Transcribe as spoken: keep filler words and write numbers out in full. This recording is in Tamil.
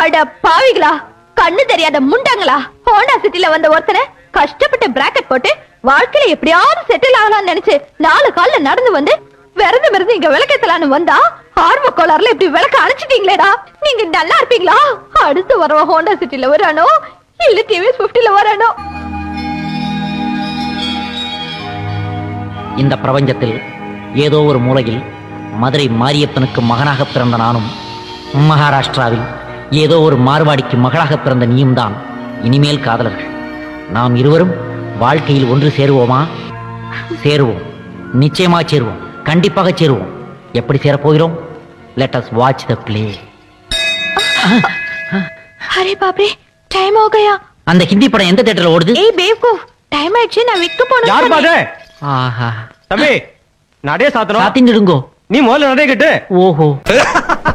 அட பாவிகளா, கண்ணு தெரியாத முண்டங்களா, ஹோண்டா சிட்டில வந்த ஒருத்தனை கஷ்டப்பட்டு பிராக்கெட் போட்டு வாழ்க்கையில எப்படியாவது செட்டில் ஆகலாம்னு நினைச்சு நாலு கால்ல நடந்து வந்து விரது விரது இங்க விளக்கத்தலான்னு வந்தா ஆர்வ கோளாறுல இப்படி விளக்க அணைச்சிட்டீங்களேடா. நீங்க நல்லா இருப்பீங்களா? அடுத்து வரவ ஹோண்டா சிட்டில வரானோ இல்ல டிவிஎஸ் பிப்டில வரானோ? இந்த பிரபஞ்சத்தில் ஏதோ ஒரு மூலையில் மதுரை மாரியப்பனுக்கு மகனாக பிறந்த நானும், மகாராஷ்டிராவில் ஏதோ ஒரு மார்வாடிக்கு மகளாக பிறந்த நீயும் தான் இனிமேல் காதலர்கள். நாம் இருவரும் வாழ்க்கையில் ஒன்று சேருவோமா? சேருவோம், நிச்சயமா சேருவோம், கண்டிப்பாக சேருவோம். எப்படி சேரப்போகிறோம்? Let us watch the play. Array பாப்ரே, time हो गया. அந்த ஹிந்தி படம் எந்த தியேட்டர்ல ஓடுது? ஏய் பேவ்கூஃப், டைம் ஆயிடுச்சு, நான் விக்க போணும். யார் பாரு? ஆஹா, தம்பி நடே சாத்தணும். சாத்திடுங்கோ. நீ முதல்ல நடே கட்டு. ஓஹோ.